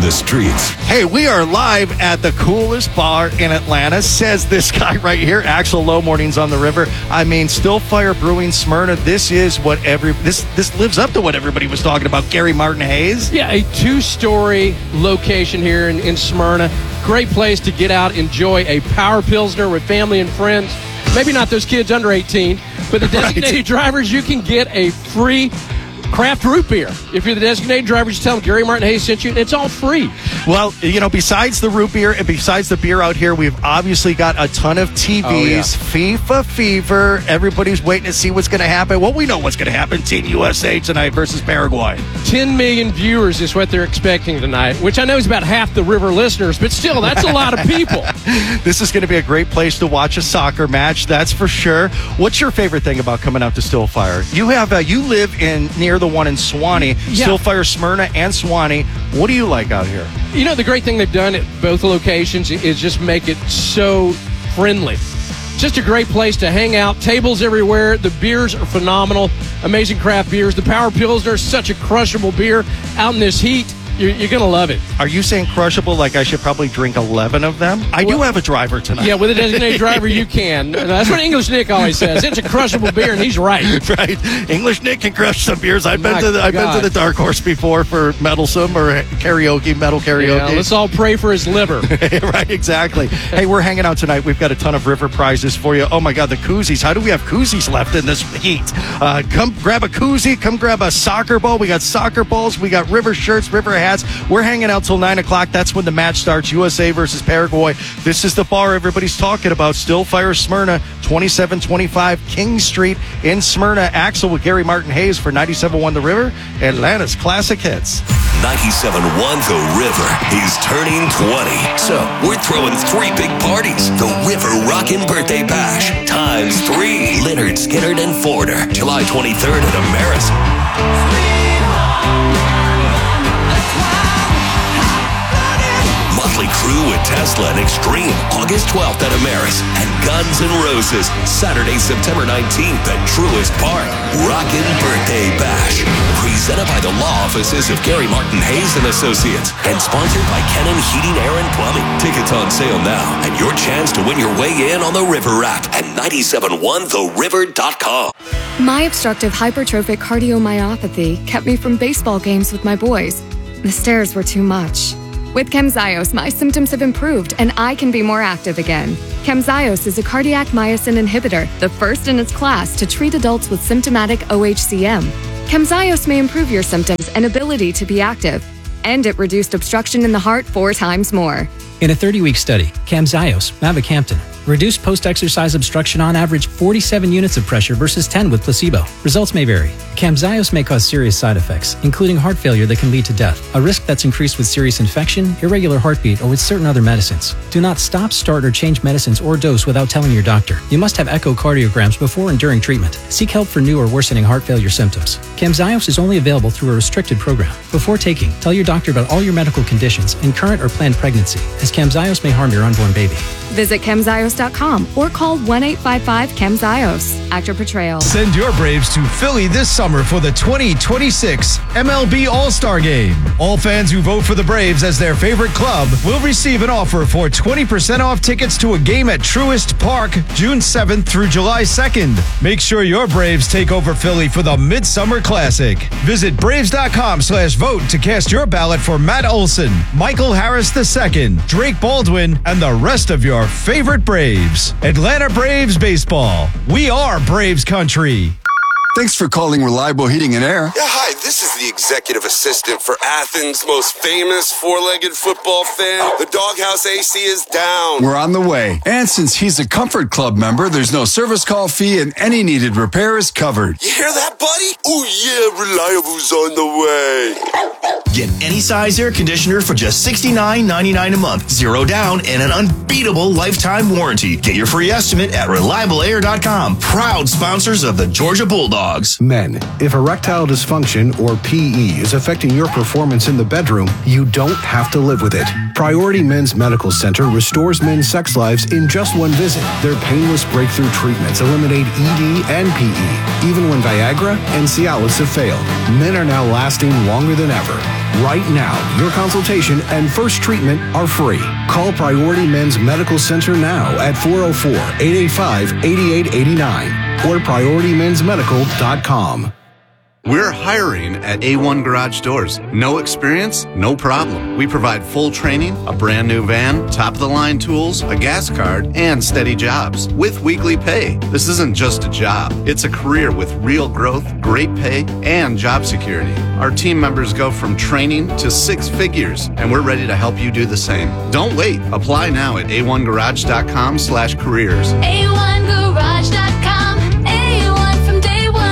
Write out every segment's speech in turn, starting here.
on the streets. Hey, we are live at the coolest bar in Atlanta, says this guy right here, Axel Low, Mornings on the River. I mean, Stillfire Brewing Smyrna, this is what this lives up to what everybody was talking about. Gary Martin Hayes. Yeah, a two-story location here in Smyrna. Great place to get out, enjoy a Power Pilsner with family and friends. Maybe not those kids under 18, but the designated drivers, you can get a free craft root beer. If you're the designated driver, just tell them Gary Martin Hayes sent you, and it's all free. Well, you know, besides the root beer and besides the beer out here, we've obviously got a ton of TVs. Oh, yeah. FIFA fever. Everybody's waiting to see what's going to happen. Well, we know what's going to happen. Team USA tonight versus Paraguay. 10 million viewers is what they're expecting tonight, which I know is about half the River listeners, but still, that's a lot of people. This is going to be a great place to watch a soccer match, that's for sure. What's your favorite thing about coming out to Stillfire? You live near the one in Suwanee, Yeah. Stillfire Smyrna and Suwanee. What do you like out here? You know, the great thing they've done at both locations is just make it so friendly. Just a great place to hang out. Tables everywhere. The beers are phenomenal. Amazing craft beers. The Power Pilsner is such a crushable beer. Out in this heat, you're going to love it. Are you saying crushable like I should probably drink 11 of them? I do have a driver tonight. Yeah, with a designated driver, you can. That's what English Nick always says. It's a crushable beer, and he's right. Right. English Nick can crush some beers. I've been My to the Dark Horse before for meddlesome or metal karaoke. Yeah, let's all pray for his liver. Right, exactly. Hey, we're hanging out tonight. We've got a ton of river prizes for you. Oh, my God, the koozies. How do we have koozies left in this heat? Come grab a koozie. Come grab a soccer ball. We got soccer balls. We got river shirts, river hats. We're hanging out till 9 o'clock. That's when the match starts, USA versus Paraguay. This is the bar everybody's talking about. Stillfire Smyrna, 2725 King Street in Smyrna. Axel with Gary Martin Hayes for 97.1 The River, Atlanta's classic hits. 97.1 The River is turning 20. So we're throwing 3 big parties. The River Rockin' Birthday Bash times 3. Leonard, Skinner, and Forder. July 23rd at Ameris. Motley Crue with Tesla and Extreme, August 12th at Ameris. And Guns N' Roses, Saturday, September 19th at Truist Park. Rockin' Birthday Bash. Presented by the law offices of Gary Martin Hayes and Associates. And sponsored by Kennan Heating, Air, and Plumbing. Tickets on sale now. And your chance to win your way in on the River app at 971theriver.com. My obstructive hypertrophic cardiomyopathy kept me from baseball games with my boys. The stairs were too much. With Camzyos, my symptoms have improved and I can be more active again. Camzyos is a cardiac myosin inhibitor, the first in its class to treat adults with symptomatic OHCM. Camzyos may improve your symptoms and ability to be active, and it reduced obstruction in the heart 4 times more. In a 30-week study, Camzyos, mavacamten, reduced post-exercise obstruction on average 47 units of pressure versus 10 with placebo. Results may vary. Camzyos may cause serious side effects, including heart failure that can lead to death, a risk that's increased with serious infection, irregular heartbeat, or with certain other medicines. Do not stop, start, or change medicines or dose without telling your doctor. You must have echocardiograms before and during treatment. Seek help for new or worsening heart failure symptoms. Camzyos is only available through a restricted program. Before taking, tell your doctor about all your medical conditions and current or planned pregnancy, as Camzyos may harm your unborn baby. Visit Camzyos.com or call 1-855-CAMZYOS. Actor Portrayal. Send your Braves to Philly this summer for the 2026 MLB All-Star Game. All fans who vote for the Braves as their favorite club will receive an offer for 20% off tickets to a game at Truist Park June 7th through July 2nd. Make sure your Braves take over Philly for the Midsummer Classic. Visit Braves.com/vote to cast your ballot for Matt Olson, Michael Harris II, Drake Baldwin, and the rest of your favorite Braves. Atlanta Braves Baseball. We are Braves Country. Thanks for calling Reliable Heating and Air. Yeah, hi, this is the executive assistant for Athens' most famous four-legged football fan. The Doghouse AC is down. We're on the way. And since he's a Comfort Club member, there's no service call fee and any needed repair is covered. You hear that, buddy? Oh, yeah, Reliable's on the way. Get any size air conditioner for just $69.99 a month. 0 down and an unbeatable lifetime warranty. Get your free estimate at ReliableAir.com. Proud sponsors of the Georgia Bulldogs. Men, if erectile dysfunction or PE is affecting your performance in the bedroom, you don't have to live with it. Priority Men's Medical Center restores men's sex lives in just one visit. Their painless breakthrough treatments eliminate ED and PE, even when Viagra and Cialis have failed. Men are now lasting longer than ever. Right now, your consultation and first treatment are free. Call Priority Men's Medical Center now at 404-885-8889 or PriorityMen'sMedical.com. We're hiring at A1 Garage Doors. No experience? No problem. We provide full training, a brand new van, top-of-the-line tools, a gas card, and steady jobs with weekly pay. This isn't just a job. It's a career with real growth, great pay, and job security. Our team members go from training to 6 figures, and we're ready to help you do the same. Don't wait. Apply now at a1garage.com/careers. A1garage.com. A1 from day one.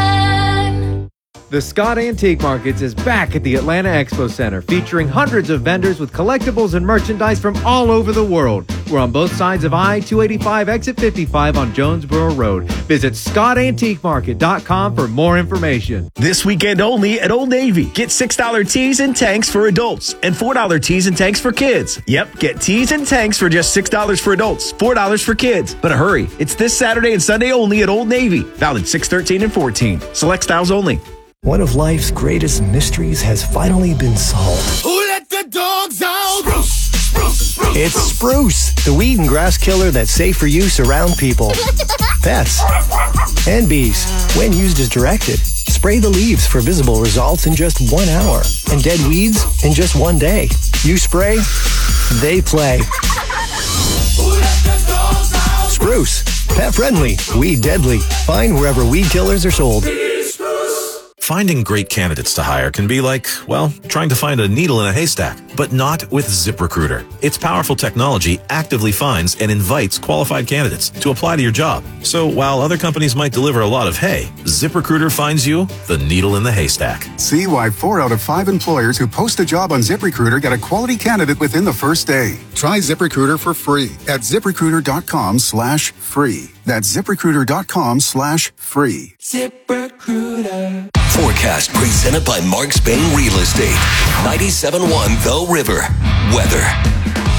The Scott Antique Markets is back at the Atlanta Expo Center, featuring hundreds of vendors with collectibles and merchandise from all over the world. We're on both sides of I-285 exit 55 on Jonesboro Road. Visit ScottAntiqueMarket.com for more information. This weekend only at Old Navy. Get $6 tees and tanks for adults and $4 tees and tanks for kids. Yep, get tees and tanks for just $6 for adults, $4 for kids. But hurry, it's this Saturday and Sunday only at Old Navy. Valid 6/13 and 14. Select styles only. One of life's greatest mysteries has finally been solved. Who let the dogs out? Spruce, spruce, spruce. It's Spruce, the weed and grass killer that's safe for use around people, pets, and bees. When used as directed, spray the leaves for visible results in just 1 hour and dead weeds in just 1 day. You spray, they play. Who let the dogs out? Spruce, pet friendly, weed deadly. Find wherever weed killers are sold. Finding great candidates to hire can be like, well, trying to find a needle in a haystack, but not with ZipRecruiter. Its powerful technology actively finds and invites qualified candidates to apply to your job. So while other companies might deliver a lot of hay, ZipRecruiter finds you the needle in the haystack. See why 4 out of 5 employers who post a job on ZipRecruiter get a quality candidate within the first day. Try ZipRecruiter for free at ZipRecruiter.com/free. That's ZipRecruiter.com/free. ZipRecruiter. Forecast presented by Mark Spain Real Estate. 97.1 The River. Weather.